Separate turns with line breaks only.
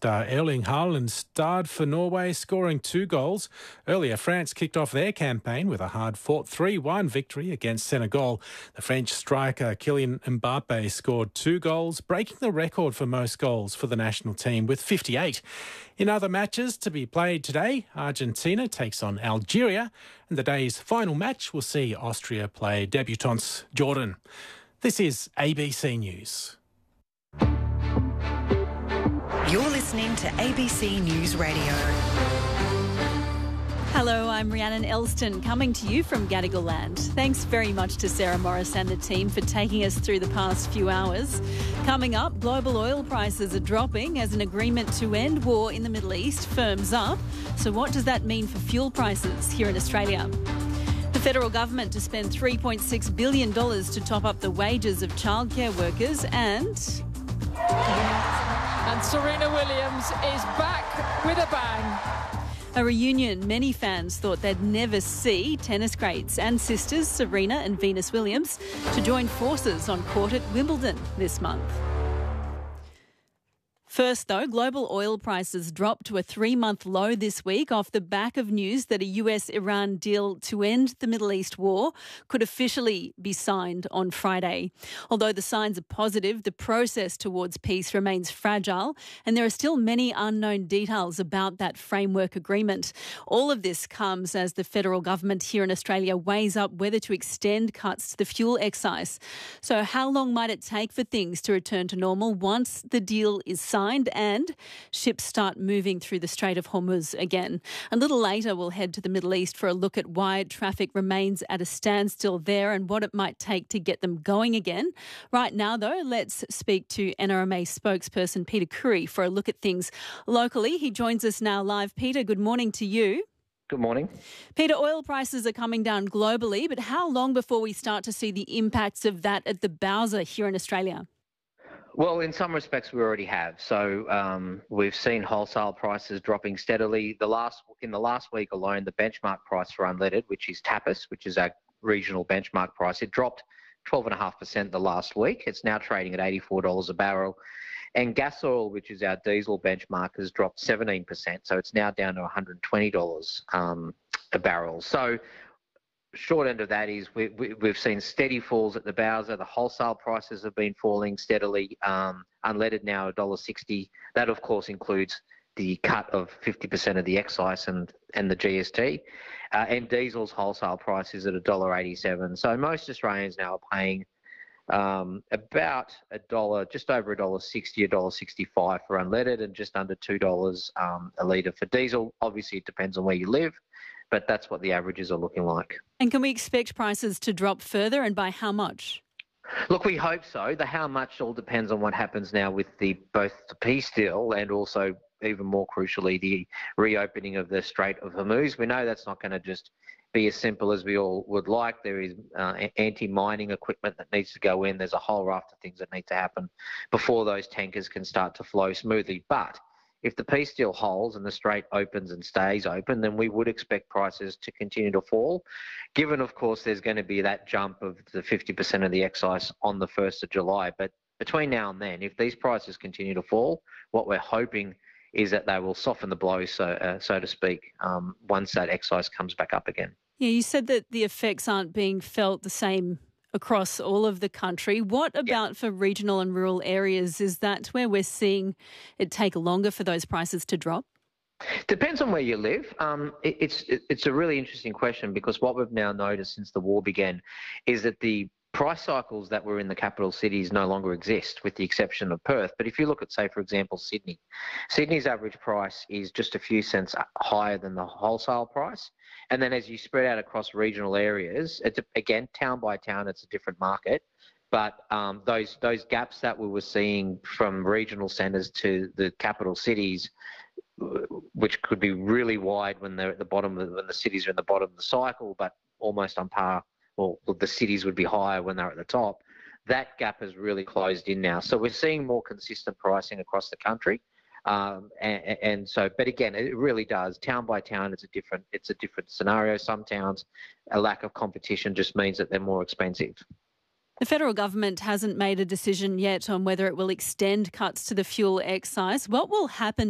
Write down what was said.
star Erling Haaland starred for Norway, scoring 2 goals. Earlier, France kicked off their campaign with a hard-fought 3-1 victory against Senegal. The French striker Kylian Mbappe scored 2 goals, breaking the record for most goals for the national team with 58. In other matches to be played today, Argentina takes on Algeria, and the day's final match will see Austria play debutants Jordan. This is ABC News.
You're listening to ABC News Radio.
Hello, I'm Rhiannon Elston, coming to you from Gadigal Land. Thanks very much to Sarah Morris and the team for taking us through the past few hours. Coming up, global oil prices are dropping as an agreement to end war in the Middle East firms up. So what does that mean for fuel prices here in Australia? The federal government to spend $3.6 billion to top up the wages of childcare workers and
Serena Williams is back with a bang.
A reunion many fans thought they'd never see. Tennis greats and sisters Serena and Venus Williams to join forces on court at Wimbledon this month. First, though, global oil prices dropped to a 3-month low this week off the back of news that a US-Iran deal to end the Middle East war could officially be signed on Friday. Although the signs are positive, the process towards peace remains fragile, and there are still many unknown details about that framework agreement. All of this comes as the federal government here in Australia weighs up whether to extend cuts to the fuel excise. So how long might it take for things to return to normal once the deal is signed and ships start moving through the Strait of Hormuz again? A little later, we'll head to the Middle East for a look at why traffic remains at a standstill there and what it might take to get them going again. Right now, though, let's speak to NRMA spokesperson Peter Curry for a look at things locally. He joins us now live. Peter, good morning to you.
Good morning.
Peter, oil prices are coming down globally, but how long before we start to see the impacts of that at the Bowser here in Australia?
Well, in some respects, we already have. So we've seen wholesale prices dropping steadily. In the last week alone, the benchmark price for unleaded, which is TAPIS, which is our regional benchmark price, it dropped 12.5% the last week. It's now trading at $84 a barrel. And gas oil, which is our diesel benchmark, has dropped 17%. So it's now down to $120 a barrel. So short end of that is we've seen steady falls at the Bowser. The wholesale prices have been falling steadily. Unleaded now $1.60. That, of course, includes the cut of 50% of the excise and the GST. And diesel's wholesale price is at $1.87. So most Australians now are paying about just over $1.60, $1.65 for unleaded, and just under $2 a litre for diesel. Obviously, it depends on where you live, but that's what the averages are looking like.
And can we expect prices to drop further, and by how much?
Look, we hope so. The how much all depends on what happens now with both the peace deal and also, even more crucially, the reopening of the Strait of Hormuz. We know that's not going to just be as simple as we all would like. There is anti-mining equipment that needs to go in. There's a whole raft of things that need to happen before those tankers can start to flow smoothly. But if the peace deal holds and the strait opens and stays open, then we would expect prices to continue to fall, given, of course, there's going to be that jump of the 50% of the excise on the 1st of July. But between now and then, if these prices continue to fall, what we're hoping is that they will soften the blow, so to speak, once that excise comes back up again.
Yeah, you said that the effects aren't being felt the same across all of the country. What about for regional and rural areas? Is that where we're seeing it take longer for those prices to drop?
Depends on where you live. It's a really interesting question, because what we've now noticed since the war began is that the price cycles that were in the capital cities no longer exist, with the exception of Perth. But if you look at, say, for example, Sydney's average price is just a few cents higher than the wholesale price. And then as you spread out across regional areas, again, town by town, it's a different market. But those gaps that we were seeing from regional centres to the capital cities, which could be really wide when they're at the bottom, when the cities are in the bottom of the cycle, but almost on par. Well, the cities would be higher when they're at the top. That gap has really closed in now. So we're seeing more consistent pricing across the country. And so, but again, it really does. Town by town, it's a different scenario. Some towns, a lack of competition just means that they're more expensive.
The federal government hasn't made a decision yet on whether it will extend cuts to the fuel excise. What will happen